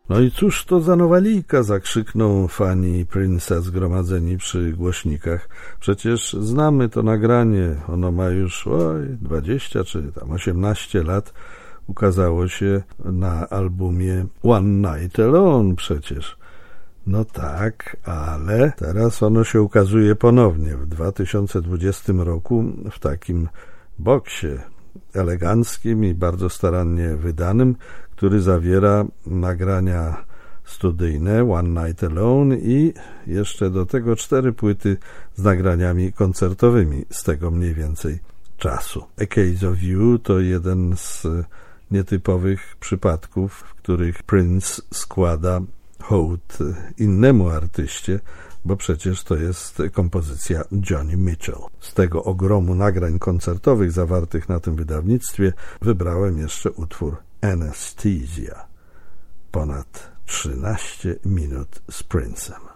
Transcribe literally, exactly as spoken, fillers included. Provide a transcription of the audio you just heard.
No i cóż to za nowalika, zakrzykną fani Prince'a zgromadzeni przy głośnikach. Przecież znamy to nagranie, ono ma już oj, dwadzieścia czy tam osiemnaście lat. Ukazało się na albumie One Night Alone przecież. No tak, ale teraz ono się ukazuje ponownie w dwa tysiące dwudziestym roku w takim boksie eleganckim i bardzo starannie wydanym, który zawiera nagrania studyjne One Night Alone i jeszcze do tego cztery płyty z nagraniami koncertowymi z tego mniej więcej czasu. A Case of You to jeden z nietypowych przypadków, w których Prince składa hołd innemu artyście, bo przecież to jest kompozycja Joni Mitchell. Z tego ogromu nagrań koncertowych zawartych na tym wydawnictwie wybrałem jeszcze utwór Anesthesia. Ponad trzynaście minut z Prince'em.